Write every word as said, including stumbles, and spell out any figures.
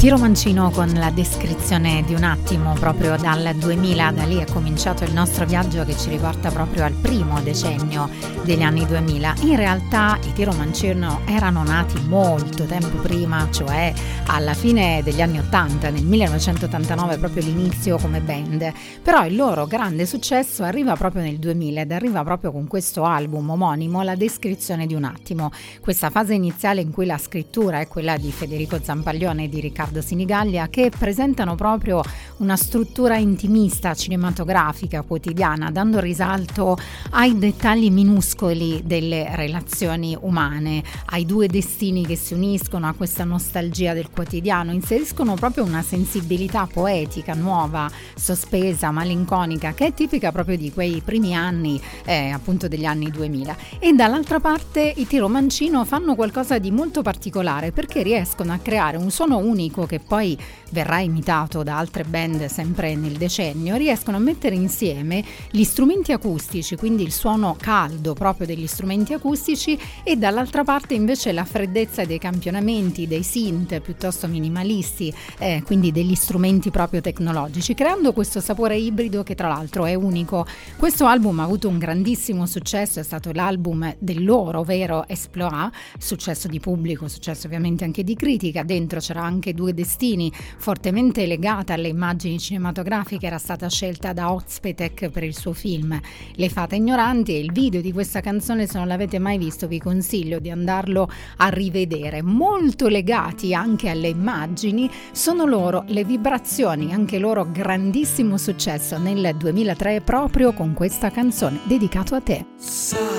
Tiro Mancino con la descrizione di un attimo, proprio dal duemila, da lì è cominciato il nostro viaggio che ci riporta proprio al primo decennio degli anni duemila. In realtà i Tiro Mancino erano nati molto tempo prima, cioè alla fine degli anni ottanta, nel millenovecentottantanove, proprio l'inizio come band, però il loro grande successo arriva proprio nel duemila ed arriva proprio con questo album omonimo, La descrizione di un attimo. Questa fase iniziale in cui la scrittura è quella di Federico Zampaglione e di Riccardo Sinigaglia, che presentano proprio una struttura intimista, cinematografica, quotidiana, dando risalto ai dettagli minuscoli delle relazioni umane, ai due destini che si uniscono, a questa nostalgia del quotidiano. Inseriscono proprio una sensibilità poetica, nuova, sospesa, malinconica, che è tipica proprio di quei primi anni, eh, appunto degli anni duemila. E dall'altra parte i Tiro Mancino fanno qualcosa di molto particolare, perché riescono a creare un suono unico che poi verrà imitato da altre band sempre nel decennio. Riescono a mettere insieme gli strumenti acustici, quindi il suono caldo proprio degli strumenti acustici, e dall'altra parte invece la freddezza dei campionamenti, dei synth piuttosto minimalisti, eh, quindi degli strumenti proprio tecnologici, creando questo sapore ibrido che tra l'altro è unico. Questo album ha avuto un grandissimo successo, è stato l'album del loro vero exploit, successo di pubblico, successo ovviamente anche di critica. Dentro c'era anche Due destini, fortemente legata alle immagini cinematografiche, era stata scelta da Ozpetek per il suo film Le fate ignoranti, e il video di questa canzone, se non l'avete mai visto, vi consiglio di andarlo a rivedere. Molto legati anche alle immagini sono loro Le vibrazioni, anche loro grandissimo successo nel duemilatré proprio con questa canzone, Dedicato a te. Sai